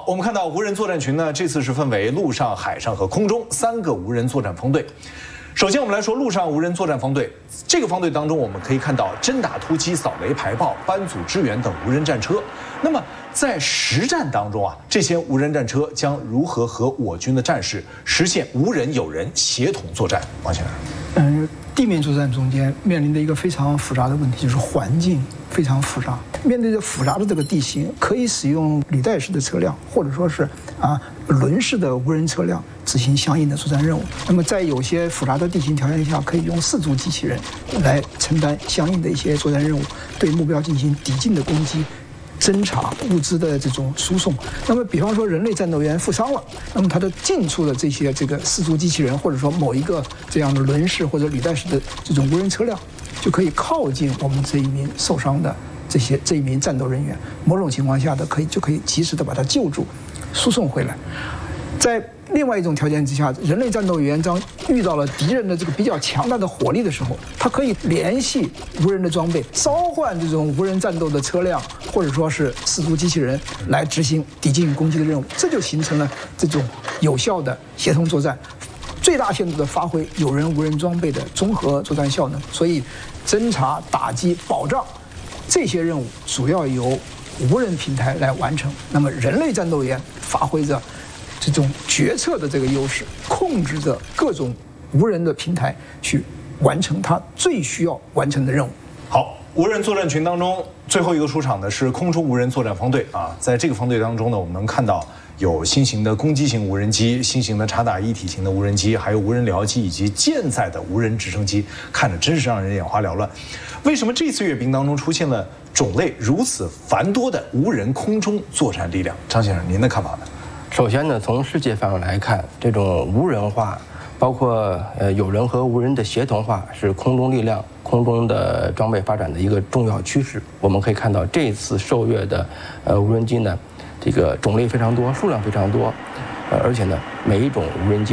我们看到无人作战群呢，这次是分为陆上、海上和空中3个无人作战方队。首先，我们来说陆上无人作战方队。这个方队当中，我们可以看到侦打突击、扫雷排爆、班组支援等无人战车。那么在实战当中啊，这些无人战车将如何和我军的战士实现无人有人协同作战？王先生。 地面作战中间面临的一个非常复杂的问题，就是环境非常复杂。面对着复杂的这个地形，可以使用履带式的车辆，或者说是轮式的无人车辆执行相应的作战任务。那么在有些复杂的地形条件下，可以用4足机器人来承担相应的一些作战任务，对目标进行抵近的攻击。侦察物资的这种输送，那么比方说人类战斗员负伤了，那么他的近处的这个4足机器人，或者说某一个这样的轮式或者履带式的这种无人车辆，就可以靠近我们这一名受伤的这一名战斗人员，某种情况下就可以及时的把他救助，输送回来。在另外一种条件之下，人类战斗员当遇到了敌人的这个比较强大的火力的时候，他可以联系无人的装备，召唤这种无人战斗的车辆，或者说是4足机器人来执行抵近攻击的任务，这就形成了这种有效的协同作战，最大限度的发挥有人无人装备的综合作战效能。所以，侦察、打击、保障这些任务主要由无人平台来完成。那么，人类战斗员发挥着这种决策的这个优势，控制着各种无人的平台去完成它最需要完成的任务。 好，无人作战群当中最后一个出场的是空中无人作战方队啊，在这个方队当中呢，我们能看到有新型的攻击型无人机、新型的察打一体型的无人机，还有无人僚机以及舰载的无人直升机，看着真是让人眼花缭乱。为什么这次阅兵当中出现了种类如此繁多的无人空中作战力量？张先生，您的看法呢？ 首先呢，从世界范围来看，这种无人化，包括有人和无人的协同化，是空中力量、空中的装备发展的一个重要趋势。我们可以看到，这次受阅的无人机呢，这个种类非常多，数量非常多，而且呢，每一种无人机